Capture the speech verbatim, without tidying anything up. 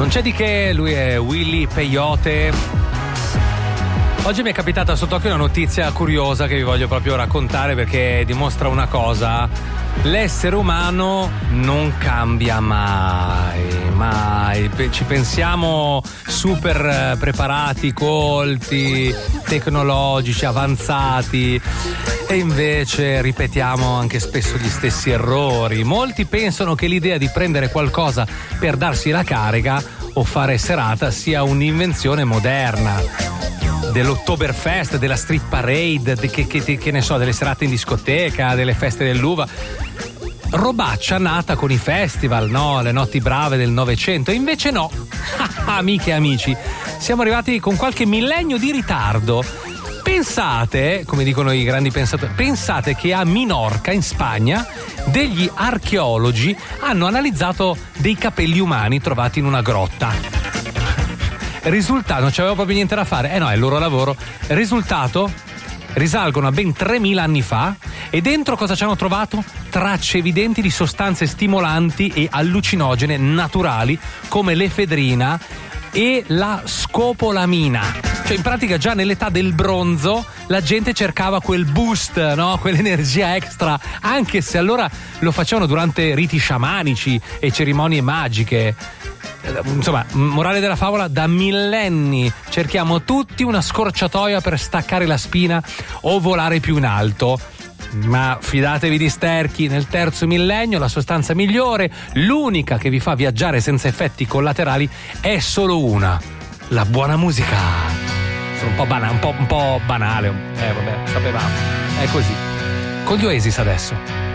Non c'è di che, lui è Willy Peyote. Oggi mi è capitata sott'occhio una notizia curiosa che vi voglio proprio raccontare perché dimostra una cosa: l'essere umano non cambia mai, mai. Ci pensiamo super preparati, colti, tecnologici, avanzati, e invece ripetiamo anche spesso gli stessi errori. Molti pensano che l'idea di prendere qualcosa per darsi la carica o fare serata sia un'invenzione moderna, dell'Oktoberfest, della Street Parade, de, che, che, che ne so, delle serate in discoteca, delle feste dell'uva. Robaccia nata con i festival, no? Le notti brave del Novecento. E invece no, amiche e amici, siamo arrivati con qualche millennio di ritardo. Pensate, come dicono i grandi pensatori, pensate che a Minorca, in Spagna, degli archeologi hanno analizzato dei capelli umani trovati in una grotta. Risultato, non c'aveva proprio niente da fare, eh no, è il loro lavoro. Risultato, risalgono a ben tremila anni fa, e dentro cosa ci hanno trovato? Tracce evidenti di sostanze stimolanti e allucinogene naturali come l'efedrina e la scopolamina. Cioè, in pratica già nell'età del bronzo la gente cercava quel boost, no? Quell'energia extra, anche se allora lo facevano durante riti sciamanici e cerimonie magiche. Insomma, morale della favola: da millenni cerchiamo tutti una scorciatoia per staccare la spina o volare più in alto. Ma fidatevi di sterchi, nel terzo millennio la sostanza migliore, l'unica che vi fa viaggiare senza effetti collaterali, è solo una: la buona musica. Sono un po' banale, un po', un po' banale. Eh vabbè, sapevamo. È così. Con gli Oasis adesso.